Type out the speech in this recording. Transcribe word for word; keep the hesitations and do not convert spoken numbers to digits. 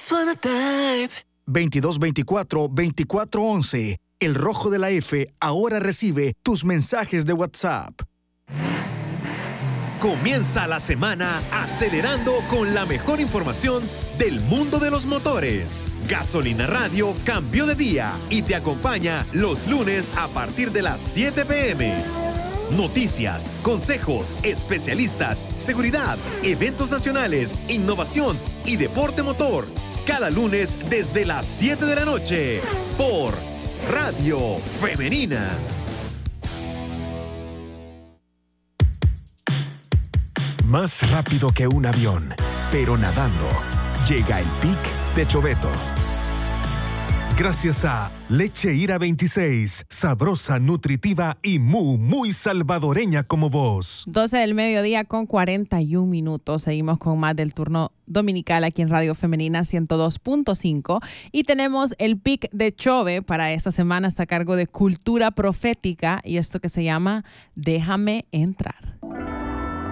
just wanna dive. veintidós veinticuatro veinticuatro once. El Rojo de la F ahora recibe tus mensajes de WhatsApp. Comienza la semana acelerando con la mejor información del mundo de los motores. Gasolina Radio cambió de día y te acompaña los lunes a partir de las siete pe eme. Noticias, consejos, especialistas, seguridad, eventos nacionales, innovación y deporte motor. Cada lunes desde las siete de la noche por Radio Femenina. Más rápido que un avión, pero nadando. Llega el Pic de Choveto. Gracias a Leche Ira veintiséis, sabrosa, nutritiva y muy, muy salvadoreña como vos. doce del mediodía con cuarenta y un minutos. Seguimos con más del turno dominical aquí en Radio Femenina ciento dos punto cinco. Y tenemos el Pic de Chove para esta semana. Está a cargo de Cultura Profética y esto que se llama Déjame Entrar.